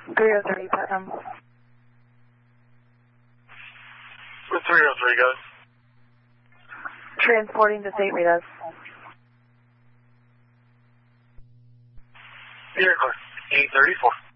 303 Putnam. With 303 goes. Transporting to St. Rita's. You're clear. 834.